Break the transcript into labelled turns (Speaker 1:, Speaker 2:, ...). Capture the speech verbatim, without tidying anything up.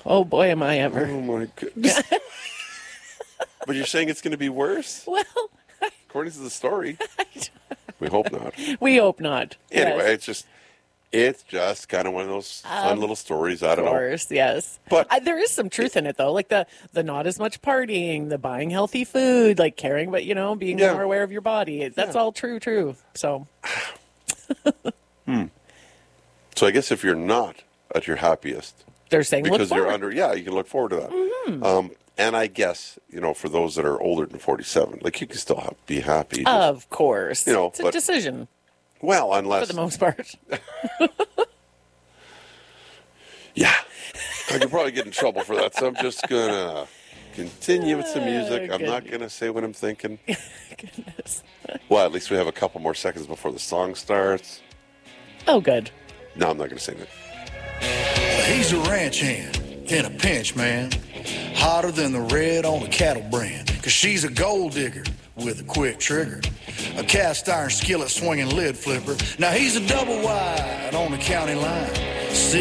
Speaker 1: Oh, boy, am I ever.
Speaker 2: Oh, my goodness. But you're saying it's going to be worse?
Speaker 1: Well,
Speaker 2: According to the story. We hope not.
Speaker 1: we hope not.
Speaker 2: Anyway,
Speaker 1: Yes.
Speaker 2: it's just it's just kind of one of those fun
Speaker 1: Um,
Speaker 2: little stories. I don't
Speaker 1: Of
Speaker 2: know.
Speaker 1: course, yes.
Speaker 2: But-
Speaker 1: I, there is some truth in it, though. Like the, the not as much partying, the buying healthy food, like caring, but, you know, being
Speaker 2: Yeah.
Speaker 1: more aware of your body. That's
Speaker 2: Yeah.
Speaker 1: all true, true. So,
Speaker 2: So I guess if you're not at your happiest,
Speaker 1: they're saying look
Speaker 2: because you're
Speaker 1: forward.
Speaker 2: under, yeah, you can look forward to that.
Speaker 1: Mm-hmm.
Speaker 2: Um, and I guess, you know, for those that are older than forty-seven, like you can still have, be happy. just-
Speaker 1: Of course.
Speaker 2: You know,
Speaker 1: it's a
Speaker 2: but-
Speaker 1: decision
Speaker 2: well,
Speaker 1: for
Speaker 2: unless,
Speaker 1: the most part.
Speaker 2: yeah, I could probably get in trouble for that. So I'm just going to continue with some music. I'm not
Speaker 1: goodness.
Speaker 2: going to say what I'm thinking.
Speaker 1: Goodness.
Speaker 2: Well, at least we have a couple more seconds before the song starts.
Speaker 1: Oh, good.
Speaker 2: No, I'm not going to sing it.
Speaker 3: He's a ranch hand in a pinch, man. Hotter than the red on a cattle brand. Cause she's a gold digger with a quick trigger. A cast iron skillet swinging lid flipper. Now he's a double wide on the county line.